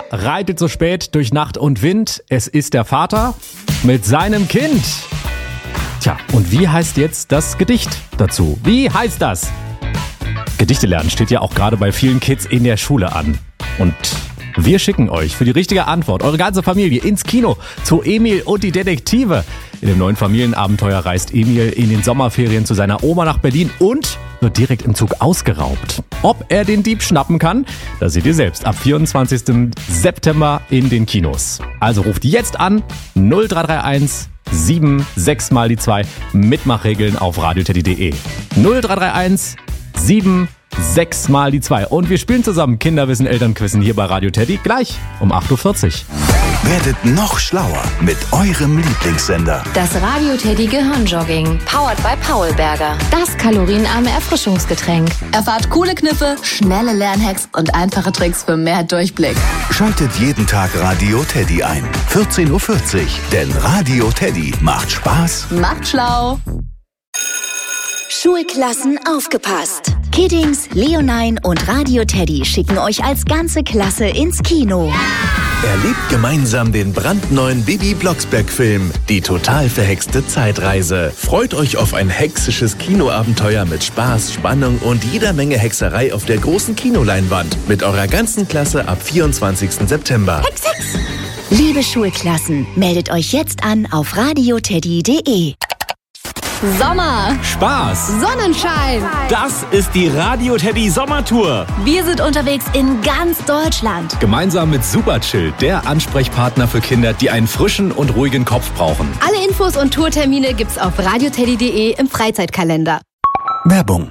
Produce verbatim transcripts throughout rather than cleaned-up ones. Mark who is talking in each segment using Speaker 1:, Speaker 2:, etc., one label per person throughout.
Speaker 1: reitet so spät durch Nacht und Wind. Es ist der Vater mit seinem Kind. Tja, und wie heißt jetzt das Gedicht dazu? Wie heißt das? Gedichte lernen steht ja auch gerade bei vielen Kids in der Schule an. Und wir schicken euch für die richtige Antwort eure ganze Familie ins Kino zu Emil und die Detektive. In dem neuen Familienabenteuer reist Emil in den Sommerferien zu seiner Oma nach Berlin und wird direkt im Zug ausgeraubt. Ob er den Dieb schnappen kann, das seht ihr selbst ab vierundzwanzigsten September in den Kinos. Also ruft jetzt an null drei drei eins sieben sechs mal die zwei. Mitmachregeln auf radioteddy punkt de. null drei drei eins sieben sechs mal die zwei. Und wir spielen zusammen Kinderwissen, Elternquissen hier bei Radio Teddy gleich um acht Uhr vierzig.
Speaker 2: Werdet noch schlauer mit eurem Lieblingssender.
Speaker 3: Das Radio Teddy Gehirnjogging. Powered by Paulberger. Das kalorienarme Erfrischungsgetränk. Erfahrt coole Kniffe, schnelle Lernhacks und einfache Tricks für mehr Durchblick.
Speaker 2: Schaltet jeden Tag Radio Teddy ein. vierzehn Uhr vierzig. Denn Radio Teddy macht Spaß.
Speaker 3: Macht schlau.
Speaker 4: Schulklassen aufgepasst. Kiddings, Leonine und Radio Teddy schicken euch als ganze Klasse ins Kino.
Speaker 5: Erlebt gemeinsam den brandneuen Bibi Blocksberg-Film Die total verhexte Zeitreise. Freut euch auf ein hexisches Kinoabenteuer mit Spaß, Spannung und jeder Menge Hexerei auf der großen Kinoleinwand mit eurer ganzen Klasse ab vierundzwanzigsten September.
Speaker 4: Hex, Hex! Liebe Schulklassen, meldet euch jetzt an auf radioteddy punkt de.
Speaker 3: Sommer,
Speaker 1: Spaß,
Speaker 3: Sonnenschein.
Speaker 6: Das ist die Radio Teddy Sommertour.
Speaker 4: Wir sind unterwegs in ganz Deutschland.
Speaker 1: gemeinsam mit Superchill, der Ansprechpartner für Kinder, die einen frischen und ruhigen Kopf brauchen.
Speaker 3: Alle Infos und Tourtermine gibt's auf radioteddy punkt de im Freizeitkalender.
Speaker 2: Werbung.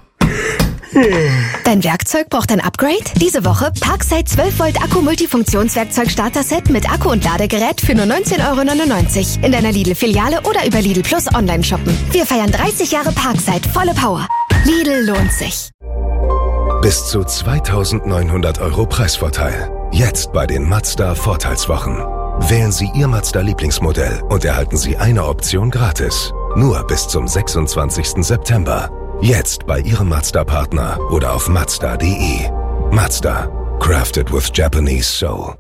Speaker 7: Dein Werkzeug braucht ein Upgrade? Diese Woche Parkside zwölf Volt Akku Multifunktionswerkzeug Starter-Set mit Akku und Ladegerät für nur neunzehn Euro neunundneunzig. In deiner Lidl-Filiale oder über Lidl Plus online shoppen. Wir feiern dreißig Jahre Parkside, volle Power. Lidl lohnt sich.
Speaker 8: Bis zu zweitausendneunhundert Euro Preisvorteil. Jetzt bei den Mazda Vorteilswochen. Wählen Sie Ihr Mazda-Lieblingsmodell und erhalten Sie eine Option gratis. Nur bis zum sechsundzwanzigsten September. Jetzt bei Ihrem Mazda-Partner oder auf mazda punkt de. Mazda. Crafted with Japanese soul.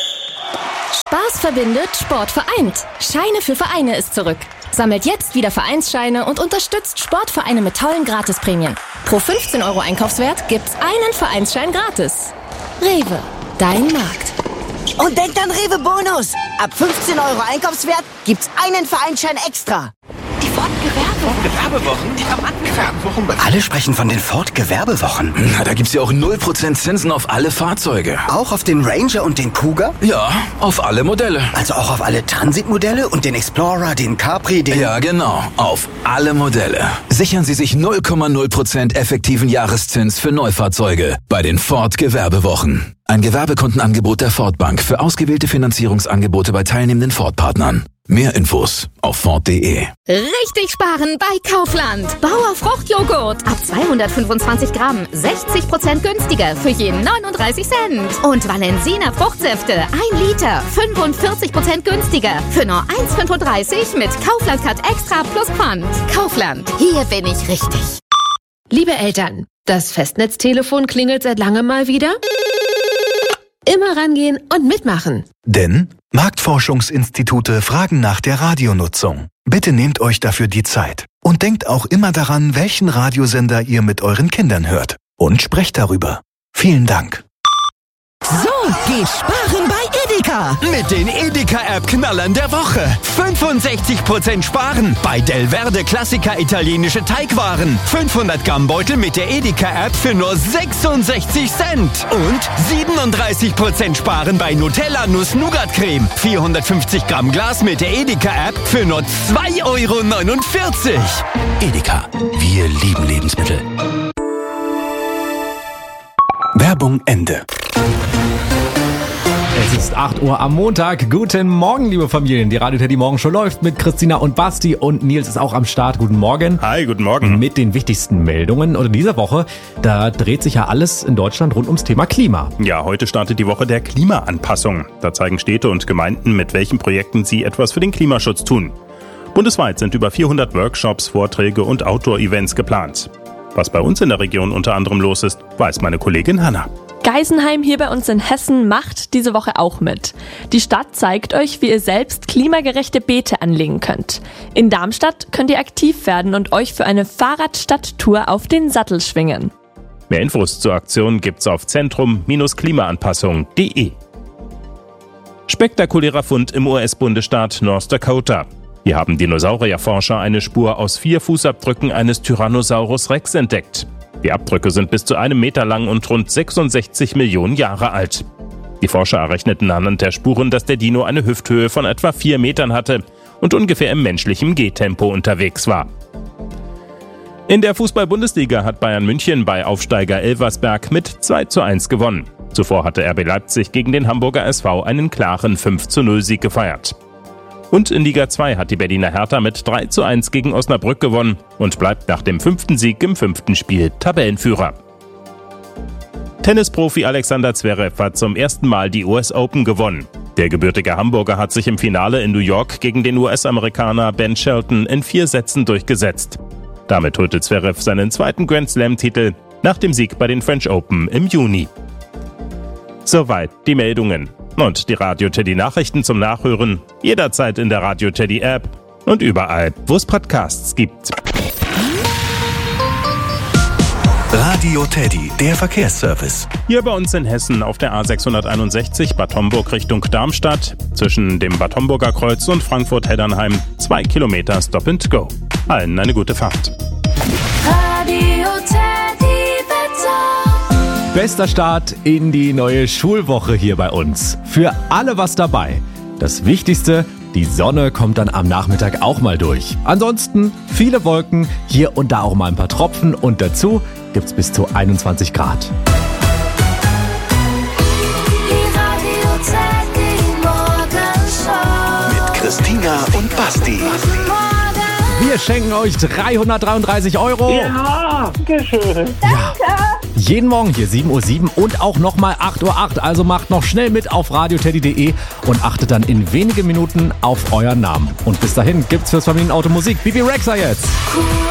Speaker 3: Spaß verbindet, Sport vereint. Scheine für Vereine ist zurück. Sammelt jetzt wieder Vereinsscheine und unterstützt Sportvereine mit tollen Gratisprämien. Pro fünfzehn Euro Einkaufswert gibt's einen Vereinsschein gratis. Rewe, dein Markt.
Speaker 9: Und denkt an Rewe Bonus. Ab fünfzehn Euro Einkaufswert gibt's einen Vereinsschein extra.
Speaker 3: Die
Speaker 10: Ford-Gewerbewochen? Die Gewerbewochen? Alle sprechen von den Ford-Gewerbewochen.
Speaker 11: Na, da gibt's ja auch null Prozent Zinsen auf alle Fahrzeuge.
Speaker 10: Auch auf den Ranger und den Kuga?
Speaker 11: Ja, auf alle Modelle.
Speaker 10: Also auch auf alle Transit-Modelle und den Explorer, den Capri, den...
Speaker 11: Ja, genau. Auf alle Modelle. Sichern Sie sich null Komma null Prozent effektiven Jahreszins für Neufahrzeuge bei den Ford-Gewerbewochen. Ein Gewerbekundenangebot der Ford Bank für ausgewählte Finanzierungsangebote bei teilnehmenden Ford-Partnern. Mehr Infos auf ford punkt de.
Speaker 3: Richtig sparen bei Kaufland. Bauer Fruchtjoghurt. Ab zweihundertfünfundzwanzig Gramm. sechzig Prozent günstiger für jeden neununddreißig Cent. Und Valensina Fruchtsäfte. ein Liter. fünfundvierzig Prozent günstiger für nur eins Komma fünfunddreißig mit Kaufland Cut Extra plus Pfand. Kaufland. Hier bin ich richtig.
Speaker 12: Liebe Eltern, das Festnetztelefon klingelt seit langem mal wieder. Immer rangehen und mitmachen.
Speaker 2: Denn Marktforschungsinstitute fragen nach der Radionutzung. Bitte nehmt euch dafür die Zeit. Und denkt auch immer daran, welchen Radiosender ihr mit euren Kindern hört. Und sprecht darüber. Vielen Dank.
Speaker 9: So geht sparen bei Edeka.
Speaker 13: Mit den Edeka-App-Knallern der Woche. fünfundsechzig Prozent sparen bei Del Verde Klassiker italienische Teigwaren. fünfhundert Gramm Beutel mit der Edeka-App für nur sechsundsechzig Cent. Und siebenunddreißig Prozent sparen bei Nutella Nuss-Nougat-Creme. vierhundertfünfzig Gramm Glas mit der Edeka-App für nur zwei Euro neunundvierzig.
Speaker 10: Edeka. Wir lieben Lebensmittel.
Speaker 2: Werbung Ende.
Speaker 1: Es ist acht Uhr am Montag. Guten Morgen, liebe Familien. Die Radio Teddy Morgenshow läuft mit Christina und Basti und Nils ist auch am Start. Guten Morgen.
Speaker 14: Hi, guten Morgen.
Speaker 1: Mit den wichtigsten Meldungen. Und in dieser Woche, da dreht sich ja alles in Deutschland rund ums Thema Klima.
Speaker 14: Ja, heute startet die Woche der Klimaanpassung. Da zeigen Städte und Gemeinden, mit welchen Projekten sie etwas für den Klimaschutz tun. Bundesweit sind über vierhundert Workshops, Vorträge und Outdoor-Events geplant. Was bei uns in der Region unter anderem los ist, weiß meine Kollegin Hanna.
Speaker 15: Geisenheim hier bei uns in Hessen macht diese Woche auch mit. Die Stadt zeigt euch, wie ihr selbst klimagerechte Beete anlegen könnt. In Darmstadt könnt ihr aktiv werden und euch für eine Fahrradstadttour auf den Sattel schwingen.
Speaker 14: Mehr Infos zur Aktion gibt's auf zentrum klimaanpassung punkt de. Spektakulärer Fund im U S-Bundesstaat North Dakota. Hier haben Dinosaurierforscher eine Spur aus vier Fußabdrücken eines Tyrannosaurus Rex entdeckt. Die Abdrücke sind bis zu einem Meter lang und rund sechsundsechzig Millionen Jahre alt. Die Forscher errechneten anhand der Spuren, dass der Dino eine Hüfthöhe von etwa vier Metern hatte und ungefähr im menschlichen Gehtempo unterwegs war. In der Fußball-Bundesliga hat Bayern München bei Aufsteiger Elversberg mit zwei zu eins gewonnen. Zuvor hatte R B Leipzig gegen den Hamburger S V einen klaren fünf zu null Sieg gefeiert. Und in Liga zwei hat die Berliner Hertha mit drei zu eins gegen Osnabrück gewonnen und bleibt nach dem fünften Sieg im fünften Spiel Tabellenführer. Tennisprofi Alexander Zverev hat zum ersten Mal die U S Open gewonnen. Der gebürtige Hamburger hat sich im Finale in New York gegen den U S-Amerikaner Ben Shelton in vier Sätzen durchgesetzt. Damit holte Zverev seinen zweiten Grand Slam-Titel nach dem Sieg bei den French Open im Juni. Soweit die Meldungen. Und die Radio Teddy Nachrichten zum Nachhören jederzeit in der Radio Teddy App und überall, wo es Podcasts gibt.
Speaker 2: Radio Teddy, der Verkehrsservice.
Speaker 14: Hier bei uns in Hessen auf der A sechshunderteinundsechzig Bad Homburg Richtung Darmstadt. Zwischen dem Bad Homburger Kreuz und Frankfurt-Heddernheim zwei Kilometer Stop and Go. Allen eine gute Fahrt.
Speaker 16: Radio Teddy Wetter.
Speaker 1: Bester Start in die neue Schulwoche hier bei uns. Für alle was dabei. Das Wichtigste, die Sonne kommt dann am Nachmittag auch mal durch. Ansonsten viele Wolken, hier und da auch mal ein paar Tropfen und dazu gibt's bis zu einundzwanzig Grad.
Speaker 16: Die Radio Teddy Morgenshow.
Speaker 2: Mit Christina und Basti.
Speaker 1: Wir schenken euch dreihundertdreiunddreißig Euro.
Speaker 17: Ja, danke schön.
Speaker 1: Ja. Jeden Morgen hier sieben Uhr sieben und auch nochmal acht Uhr acht. Also macht noch schnell mit auf radioteddy punkt de und achtet dann in wenigen Minuten auf euren Namen. Und bis dahin gibt's fürs Familienauto Musik. Bibi Rexha jetzt.
Speaker 16: Cool.